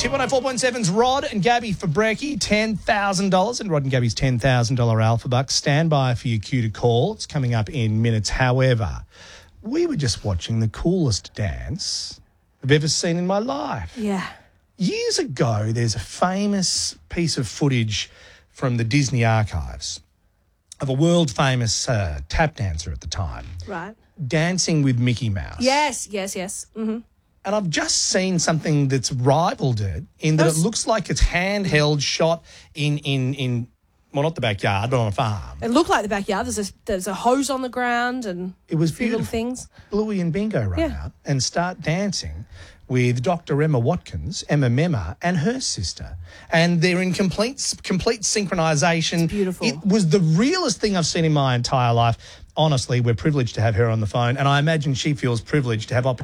Tip 104.7's Rod and Gabby for brekkie, $10,000, and Rod and Gabby's $10,000 Alpha Bucks. Stand by for your cue to call. It's coming up in minutes. However, we were just watching the coolest dance I've ever seen in my life. Yeah. Years ago, there's a famous piece of footage from the Disney archives of a world-famous tap dancer at the time. Right. Dancing with Mickey Mouse. Yes. Mm-hmm. And I've just seen something that's rivaled it in that it looks like it's handheld, shot in well, not the backyard, but on a farm. It looked like the backyard. There's a hose on the ground and It was a few little beautiful. things. Bluey and Bingo run Yeah. out and start dancing with Dr. Emma Watkins, Emma Memma, and her sister. And they're in complete synchronisation. It's beautiful. It was the realest thing I've seen in my entire life. Honestly, we're privileged to have her on the phone, and I imagine she feels privileged to have opportunity